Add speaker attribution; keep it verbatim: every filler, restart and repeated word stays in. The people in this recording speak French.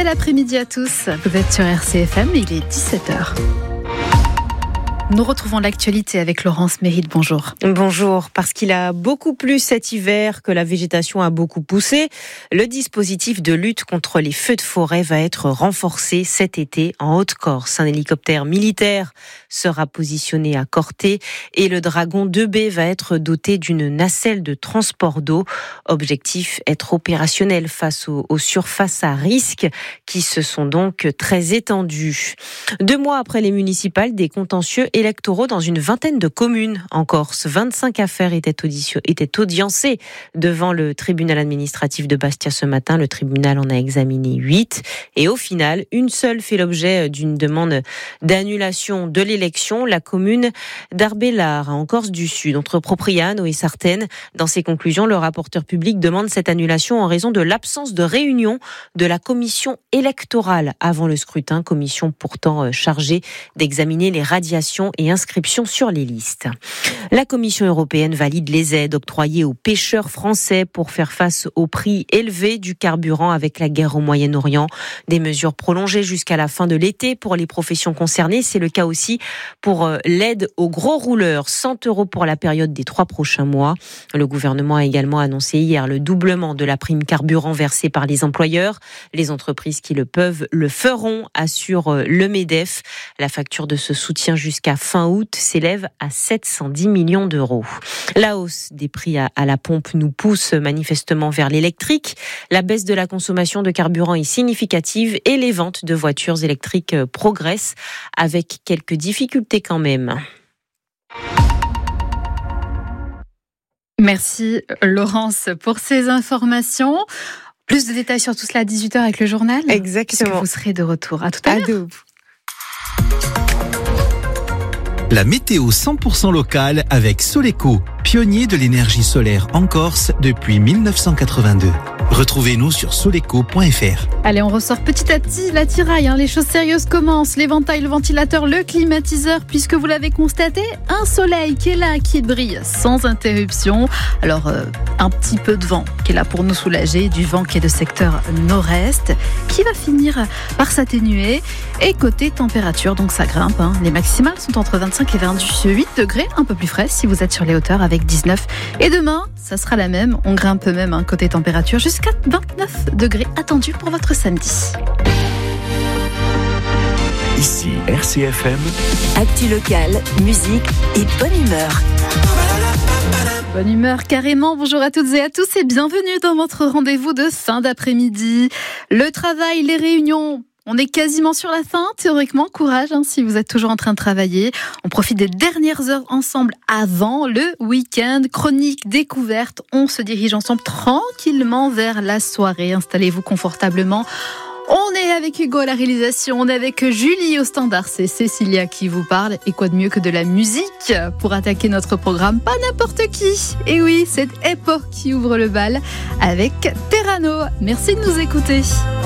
Speaker 1: bel après-midi à tous. Vous êtes sur R C F M, il est dix-sept heures. Nous retrouvons l'actualité avec Laurence Méride. Bonjour.
Speaker 2: Bonjour. Parce qu'il a beaucoup plu cet hiver, que la végétation a beaucoup poussé, le dispositif de lutte contre les feux de forêt va être renforcé cet été en Haute-Corse. Un hélicoptère militaire sera positionné à Corté et le Dragon deux B va être doté d'une nacelle de transport d'eau. Objectif, être opérationnel face aux, aux surfaces à risque qui se sont donc très étendues. Deux mois après les municipales, des contentieux électoraux dans une vingtaine de communes en Corse. vingt-cinq affaires étaient, audition, étaient audiencées devant le tribunal administratif de Bastia ce matin. Le tribunal en a examiné huit. Et au final, une seule fait l'objet d'une demande d'annulation de l'élection. La commune d'Arbellar, en Corse du Sud, entre Propriano et Sartène. Dans ses conclusions, le rapporteur public demande cette annulation en raison de l'absence de réunion de la commission électorale avant le scrutin. Commission pourtant chargée d'examiner les radiations et inscription sur les listes. La Commission européenne valide les aides octroyées aux pêcheurs français pour faire face au prix élevé du carburant avec la guerre au Moyen-Orient. Des mesures prolongées jusqu'à la fin de l'été pour les professions concernées. C'est le cas aussi pour l'aide aux gros rouleurs. cent euros pour la période des trois prochains mois. Le gouvernement a également annoncé hier le doublement de la prime carburant versée par les employeurs. Les entreprises qui le peuvent le feront, assure le MEDEF. La facture de ce soutien jusqu'à fin août s'élève à sept cent dix millions d'euros. La hausse des prix à, à la pompe nous pousse manifestement vers l'électrique. La baisse de la consommation de carburant est significative et les ventes de voitures électriques progressent avec quelques difficultés quand même.
Speaker 1: Merci Laurence pour ces informations. Plus de détails sur tout cela à dix-huit heures avec le journal.
Speaker 2: Exactement.
Speaker 1: Puisque vous serez de retour. À tout à l'heure.
Speaker 3: La météo cent pour cent locale avec Soleco, pionnier de l'énergie solaire en Corse depuis dix-neuf cent quatre-vingt-deux. Retrouvez-nous sur soleco point f r.
Speaker 1: Allez, on ressort petit à petit la tiraille. Hein. Les choses sérieuses commencent. L'éventail, le ventilateur, le climatiseur. Puisque vous l'avez constaté, un soleil qui est là, qui brille sans interruption. Alors, euh, un petit peu de vent qui est là pour nous soulager. Du vent qui est de secteur nord-est, qui va finir par s'atténuer. Et côté température, donc ça grimpe. Hein. Les maximales sont entre vingt-cinq et vingt-huit degrés, un peu plus frais si vous êtes sur les hauteurs avec dix-neuf. Et demain, ça sera la même. On grimpe même hein, côté température jusqu'à vingt-neuf degrés attendus pour votre samedi.
Speaker 4: Ici R C F M.
Speaker 5: Actu locale, musique et bonne humeur.
Speaker 1: Bonne humeur carrément, bonjour à toutes et à tous et bienvenue dans votre rendez-vous de fin d'après-midi. Le travail, les réunions, on est quasiment sur la fin, théoriquement, courage hein, si vous êtes toujours en train de travailler. On profite des dernières heures ensemble avant le week-end. Chronique découverte, on se dirige ensemble tranquillement vers la soirée. Installez-vous confortablement. On est avec Hugo à la réalisation, on est avec Julie au standard, c'est Cécilia qui vous parle. Et quoi de mieux que de la musique pour attaquer notre programme, pas n'importe qui. Et oui, c'est Epo qui ouvre le bal avec Terrano. Merci de nous écouter.